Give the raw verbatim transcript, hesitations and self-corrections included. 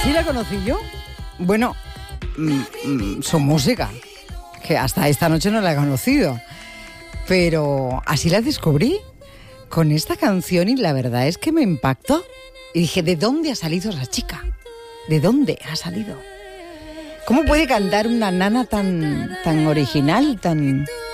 así la conocí yo. Bueno, mm, mm, su música, que hasta esta noche no la he conocido, pero así la descubrí con esta canción y la verdad es que me impactó. Y dije, ¿de dónde ha salido esa chica? ¿De dónde ha salido? ¿Cómo puede cantar una nana tan, tan original, tan,